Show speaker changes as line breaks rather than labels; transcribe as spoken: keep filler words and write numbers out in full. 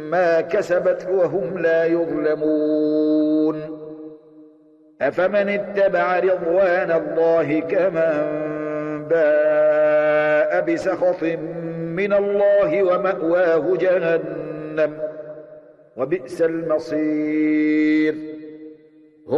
ما كسبت وهم لا يظلمون. أفمن اتبع رضوان الله كمن باء بسخط من الله ومأواه جهنم وبئس المصير.